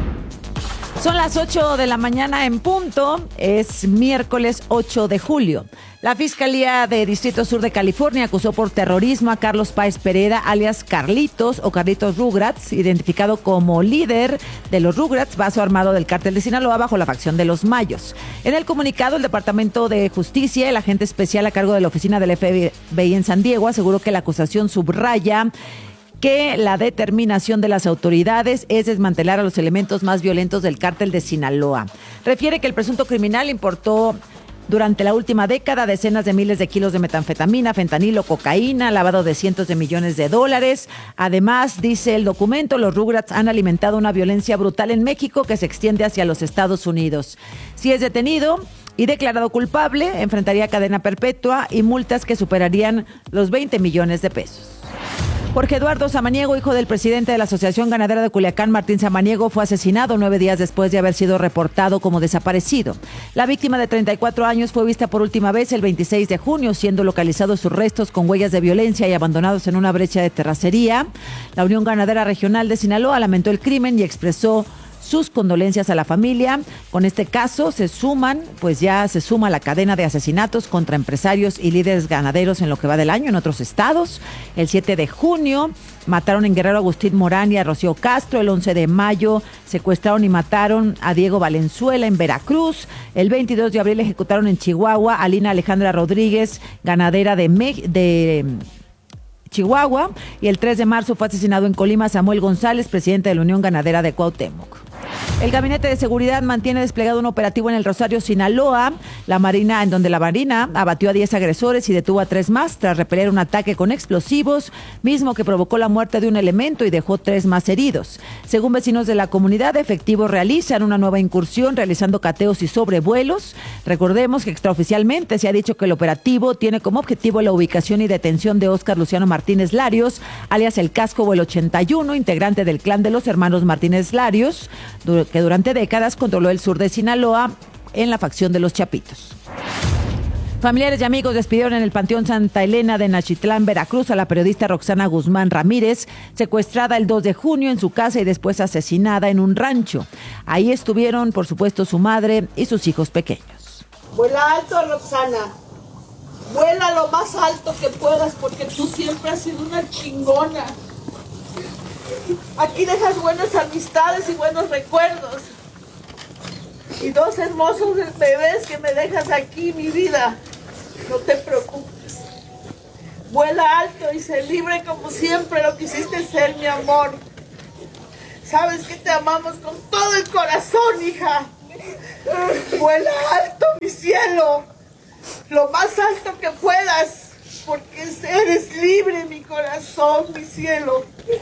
Son las 8 de la mañana en punto, es miércoles 8 de julio. La Fiscalía de Distrito Sur de California acusó por terrorismo a Carlos Páez Pereda, alias Carlitos o Carlitos Rugrats, identificado como líder de los Rugrats, brazo armado del cártel de Sinaloa bajo la facción de los Mayos. En el comunicado, el Departamento de Justicia, el agente especial a cargo de la oficina del FBI en San Diego, aseguró que la acusación subraya que la determinación de las autoridades es desmantelar a los elementos más violentos del cártel de Sinaloa. Refiere que el presunto criminal importó durante la última década decenas de miles de kilos de metanfetamina, fentanilo, cocaína, lavado de cientos de millones de dólares. Además, dice el documento, los Rugrats han alimentado una violencia brutal en México que se extiende hacia los Estados Unidos. Si es detenido y declarado culpable, enfrentaría cadena perpetua y multas que superarían los 20 millones de pesos. Jorge Eduardo Samaniego, hijo del presidente de la Asociación Ganadera de Culiacán, Martín Samaniego, fue asesinado 9 días después de haber sido reportado como desaparecido. La víctima de 34 años fue vista por última vez el 26 de junio, siendo localizados sus restos con huellas de violencia y abandonados en una brecha de terracería. La Unión Ganadera Regional de Sinaloa lamentó el crimen y expresó sus condolencias a la familia. Con este caso se suma la cadena de asesinatos contra empresarios y líderes ganaderos en lo que va del año en otros estados. El 7 de junio mataron en Guerrero a Agustín Morán y a Rocío Castro. El 11 de mayo secuestraron y mataron a Diego Valenzuela en Veracruz. El 22 de abril ejecutaron en Chihuahua a Lina Alejandra Rodríguez, ganadera de Chihuahua. Y el 3 de marzo fue asesinado en Colima Samuel González, presidente de la Unión Ganadera de Cuauhtémoc. El Gabinete de Seguridad mantiene desplegado un operativo en el Rosario, Sinaloa, en donde la Marina abatió a 10 agresores y detuvo a 3 más tras repeler un ataque con explosivos, mismo que provocó la muerte de un elemento y dejó 3 más heridos. Según vecinos de la comunidad, efectivos realizan una nueva incursión realizando cateos y sobrevuelos. Recordemos que extraoficialmente se ha dicho que el operativo tiene como objetivo la ubicación y detención de Óscar Luciano Martínez Larios, alias El Casco o el 81, integrante del clan de los hermanos Martínez Larios, que durante décadas controló el sur de Sinaloa en la facción de los Chapitos. Familiares y amigos despidieron en el Panteón Santa Elena de Nachitlán, Veracruz, a la periodista Roxana Guzmán Ramírez, secuestrada el 2 de junio en su casa y después asesinada en un rancho. Ahí estuvieron, por supuesto, su madre y sus hijos pequeños. Vuela alto, Roxana. Vuela lo más alto que puedas, porque tú siempre has sido una chingona. Aquí dejas buenas amistades y buenos recuerdos. Y 2 hermosos bebés que me dejas aquí, mi vida. No te preocupes. Vuela alto y sé libre como siempre lo quisiste ser, mi amor. Sabes que te amamos con todo el corazón, hija. Vuela alto, mi cielo. Lo más alto que puedas, porque eres libre, mi corazón, mi cielo.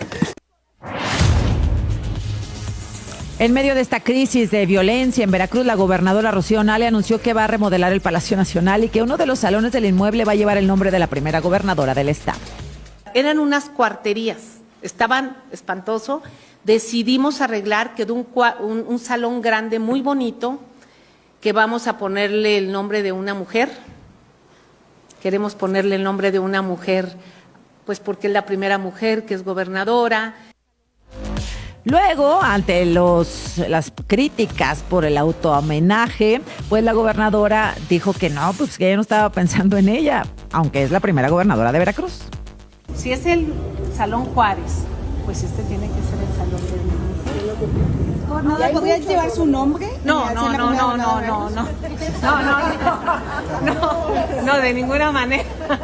En medio de esta crisis de violencia en Veracruz, la gobernadora Rocío Nale anunció que va a remodelar el Palacio Nacional y que uno de los salones del inmueble va a llevar el nombre de la primera gobernadora del estado. Eran unas cuarterías, estaban espantoso. Decidimos arreglar, quedó un salón grande muy bonito, que vamos a ponerle el nombre de una mujer. Queremos ponerle el nombre de una mujer, pues porque es la primera mujer que es gobernadora. Luego, ante las críticas por el autohomenaje, pues la gobernadora dijo que no, pues que ella no estaba pensando en ella, aunque es la primera gobernadora de Veracruz. Si es el Salón Juárez, pues este tiene que ser el Salón de ¿Gobernadora, podría llevar su nombre? No, de ninguna manera.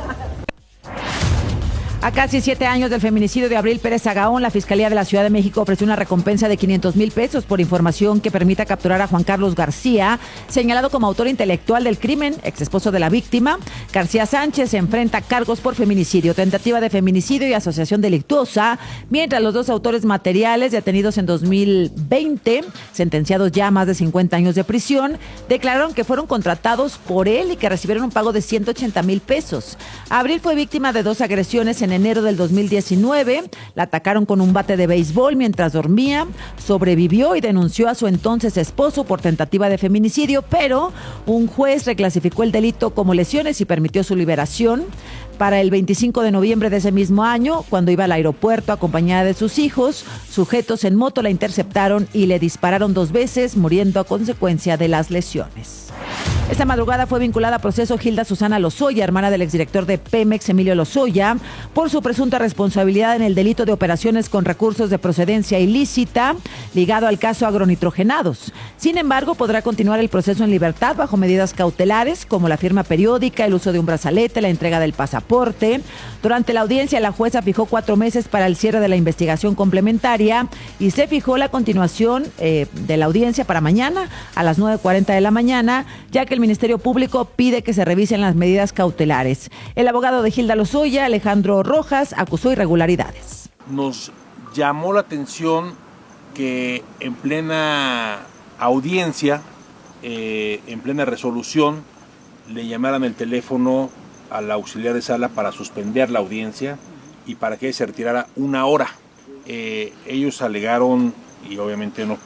A casi 7 años del feminicidio de Abril Pérez Agaón, la Fiscalía de la Ciudad de México ofreció una recompensa de 500,000 pesos por información que permita capturar a Juan Carlos García, señalado como autor intelectual del crimen, ex esposo de la víctima. García Sánchez se enfrenta a cargos por feminicidio, tentativa de feminicidio y asociación delictuosa, mientras los 2 autores materiales, detenidos en 2020, sentenciados ya a más de 50 años de prisión, declararon que fueron contratados por él y que recibieron un pago de 180,000 pesos. Abril fue víctima de 2 agresiones en enero del 2019, la atacaron con un bate de béisbol mientras dormía, sobrevivió y denunció a su entonces esposo por tentativa de feminicidio, pero un juez reclasificó el delito como lesiones y permitió su liberación. Para el 25 de noviembre de ese mismo año, cuando iba al aeropuerto acompañada de sus hijos, sujetos en moto la interceptaron y le dispararon 2 veces, muriendo a consecuencia de las lesiones. Esta madrugada fue vinculada a proceso Hilda Susana Lozoya, hermana del exdirector de Pemex, Emilio Lozoya, por su presunta responsabilidad en el delito de operaciones con recursos de procedencia ilícita ligado al caso agronitrogenados. Sin embargo, podrá continuar el proceso en libertad bajo medidas cautelares como la firma periódica, el uso de un brazalete, la entrega del pasaporte. Durante la audiencia, la jueza fijó 4 meses para el cierre de la investigación complementaria y se fijó la continuación de la audiencia para mañana a las 9:40 de la mañana, ya que el Ministerio Público pide que se revisen las medidas cautelares. El abogado de Hilda Lozoya, Alejandro Rojas, acusó irregularidades. Nos llamó la atención que en plena audiencia, en plena resolución, le llamaran el teléfono al auxiliar de sala para suspender la audiencia y para que se retirara 1 hora. Ellos alegaron, y obviamente no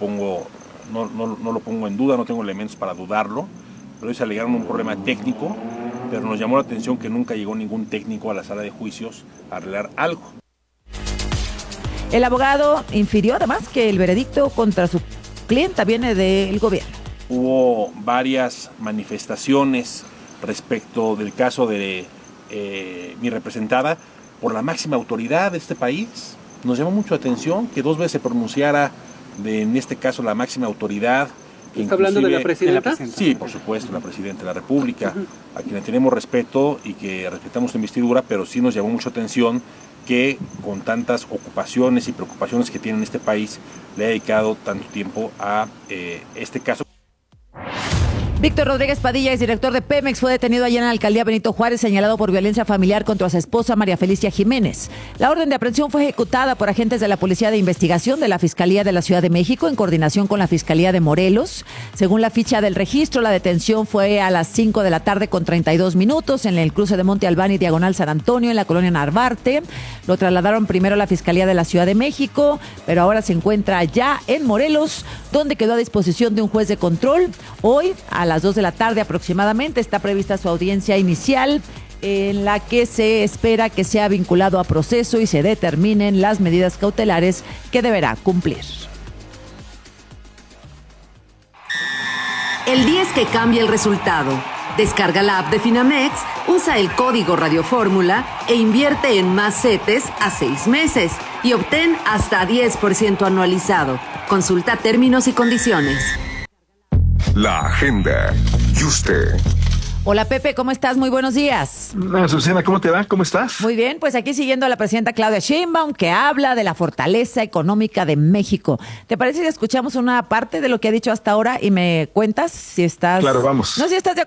lo pongo en duda, no tengo elementos para dudarlo, pero ellos alegaron un problema técnico, pero nos llamó la atención que nunca llegó ningún técnico a la sala de juicios a arreglar algo. El abogado infirió además que el veredicto contra su clienta viene del gobierno. Hubo varias manifestaciones respecto del caso de mi representada por la máxima autoridad de este país. Nos llamó mucho la atención que 2 veces se pronunciara en este caso la máxima autoridad. ¿Está hablando de la presidenta? Sí, por supuesto, la presidenta de la República, a quien le tenemos respeto y que respetamos su investidura, pero sí nos llamó mucho atención que con tantas ocupaciones y preocupaciones que tiene en este país, le ha dedicado tanto tiempo a este caso. Víctor Rodríguez Padilla, exdirector de Pemex, fue detenido ayer en la alcaldía Benito Juárez, señalado por violencia familiar contra su esposa María Felicia Jiménez. La orden de aprehensión fue ejecutada por agentes de la Policía de Investigación de la Fiscalía de la Ciudad de México en coordinación con la Fiscalía de Morelos. Según la ficha del registro, la detención fue a las 5 de la tarde con 32 minutos en el cruce de Monte Albán y Diagonal San Antonio, en la colonia Narvarte. Lo trasladaron primero a la Fiscalía de la Ciudad de México, pero ahora se encuentra ya en Morelos, donde quedó a disposición de un juez de control. Hoy, a las las 2 de la tarde aproximadamente. Está prevista su audiencia inicial, en la que se espera que sea vinculado a proceso y se determinen las medidas cautelares que deberá cumplir. El 10 que cambia el resultado. Descarga la app de Finamex, usa el código Radio Fórmula e invierte en más CETES a 6 meses y obtén hasta 10% anualizado. Consulta términos y condiciones. La agenda. Y usted. Hola Pepe, ¿cómo estás? Muy buenos días. Azucena, ¿cómo te va? ¿Cómo estás? Muy bien, pues aquí siguiendo a la presidenta Claudia Sheinbaum, que habla de la fortaleza económica de México. ¿Te parece si escuchamos una parte de lo que ha dicho hasta ahora y me cuentas si estás... Claro, vamos. No, si estás de